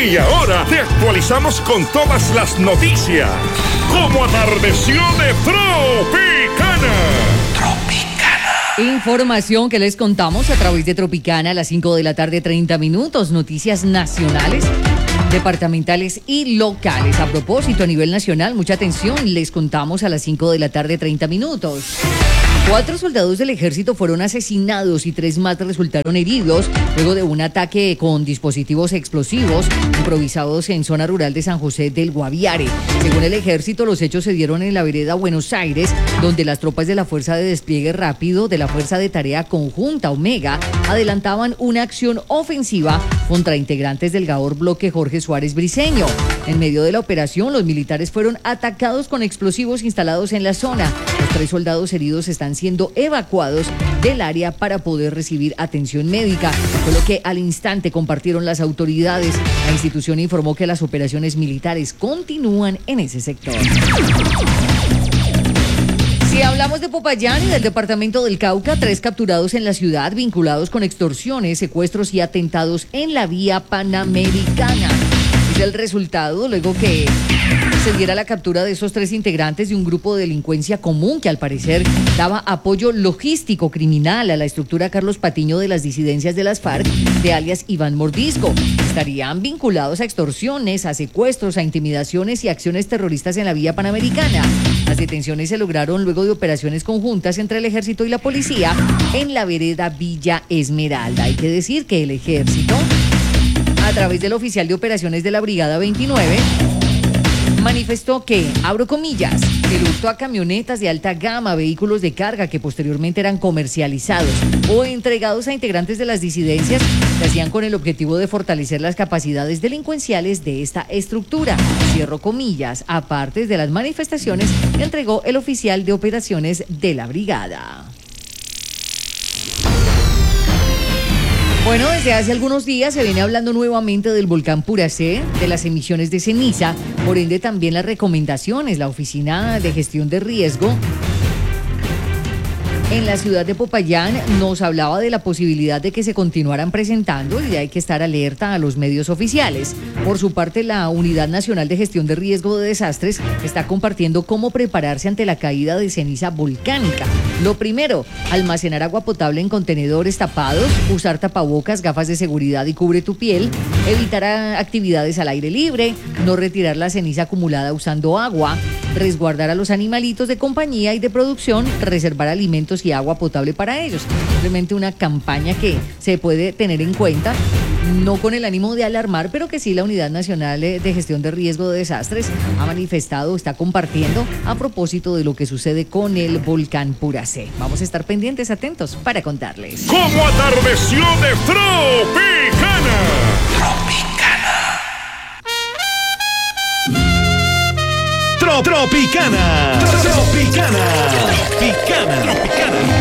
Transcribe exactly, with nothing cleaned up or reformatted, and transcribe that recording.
Y ahora te actualizamos con todas las noticias. Como atardeció de Tropicana. Información que les contamos a través de Tropicana a las cinco de la tarde, treinta minutos. Noticias nacionales, departamentales y locales. A propósito, a nivel nacional, mucha atención, les contamos a las cinco de la tarde, treinta minutos. Cuatro soldados del ejército fueron asesinados y tres más resultaron heridos luego de un ataque con dispositivos explosivos improvisados en zona rural de San José del Guaviare. Según el ejército, los hechos se dieron en la vereda Buenos Aires, donde las tropas de la Fuerza de Despliegue Rápido de la Fuerza de Tarea Conjunta Omega adelantaban una acción ofensiva contra integrantes del Gabor Bloque Jorge Suárez Briceño. En medio de la operación, los militares fueron atacados con explosivos instalados en la zona. Los tres soldados heridos están siendo evacuados del área para poder recibir atención médica, con lo que al instante compartieron las autoridades. La institución informó que las operaciones militares continúan en ese sector. Si hablamos de Popayán y del departamento del Cauca, tres capturados en la ciudad vinculados con extorsiones, secuestros y atentados en la vía panamericana. Es el resultado luego que se diera la captura de esos tres integrantes de un grupo de delincuencia común que al parecer daba apoyo logístico criminal a la estructura Carlos Patiño de las disidencias de las FARC, de alias Iván Mordisco. Estarían vinculados a extorsiones, a secuestros, a intimidaciones y acciones terroristas en la vía panamericana. Las detenciones se lograron luego de operaciones conjuntas entre el ejército y la policía en la vereda Villa Esmeralda. Hay que decir que el ejército, a través del oficial de operaciones de la Brigada veintinueve, manifestó que, abro comillas, el hurto a camionetas de alta gama, vehículos de carga que posteriormente eran comercializados o entregados a integrantes de las disidencias, se hacían con el objetivo de fortalecer las capacidades delincuenciales de esta estructura. Cierro comillas, aparte de las manifestaciones que entregó el oficial de operaciones de la brigada. Bueno, desde hace algunos días se viene hablando nuevamente del volcán Puracé, de las emisiones de ceniza, por ende también las recomendaciones. La Oficina de Gestión de Riesgo en la ciudad de Popayán nos hablaba de la posibilidad de que se continuaran presentando y hay que estar alerta a los medios oficiales. Por su parte, la Unidad Nacional de Gestión de Riesgo de Desastres está compartiendo cómo prepararse ante la caída de ceniza volcánica. Lo primero, almacenar agua potable en contenedores tapados, usar tapabocas, gafas de seguridad y cubre tu piel, evitar actividades al aire libre, no retirar la ceniza acumulada usando agua, resguardar a los animalitos de compañía y de producción, reservar alimentos y agua potable para ellos. Simplemente una campaña que se puede tener en cuenta, no con el ánimo de alarmar, pero que sí la Unidad Nacional de Gestión de Riesgo de Desastres ha manifestado, está compartiendo a propósito de lo que sucede con el volcán Puracé. Vamos a estar pendientes, atentos para contarles. Como atardeció de Tropicana. Tropicana. Tro- Tropicana. Tropicana. Tropicana. Tropicana.